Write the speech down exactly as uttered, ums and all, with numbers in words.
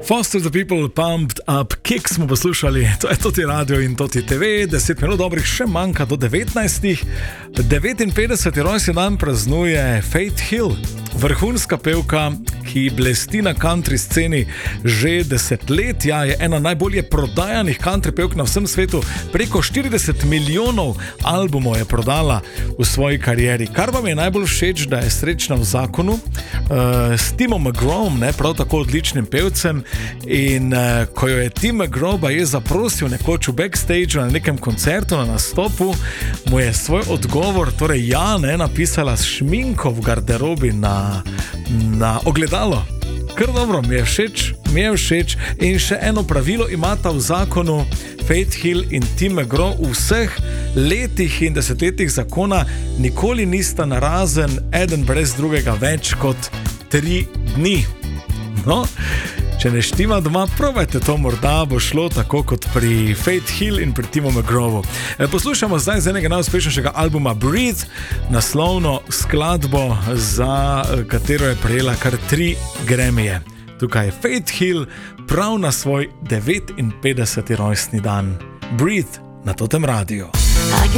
Foster the People, Pumped Up Kick smo poslušali, to je Toti Radio in Toti T V, deset minut dobrih, še manjka do devetnajstih. devetinpetdeseti rojstni dan praznuje Faith Hill, vrhunska pevka, ki blesti na country sceni že desetletja, je ena najbolje prodajanih country pevk na vsem svetu, preko štirideset milijonov albumov je prodala v svoji karieri. Kar vam je najbolj všeč, da je srečna v zakonu uh, s Timom McGrawom, ne, prav tako odličnim pevcem, in uh, ko jo je Tim McGraw je zaprosil nekoč v backstageu na nekem koncertu, na nastopu, mu je svoj odgovor, torej ja, ne, napisala s šminko v garderobi na, na ogledalo. Kar dobro, mi je všeč, mi je všeč. In še eno pravilo imata v zakonu Faith Hill in Tim McGraw: v vseh letih in desetletjih zakona nikoli nista narazen eden brez drugega več kot tri dni. No, če ne štima doma, probajte to, morda bo šlo tako kot pri Faith Hill in pri Timu McGrawu. Poslušamo zdaj z enega najuspešnejšega albuma Breathe, naslovno skladbo, za katero je prejela kar tri Grammyje. Tukaj je Faith Hill prav na svoj devetinpetdeseti rojstni dan. Breathe na Totem Radiu.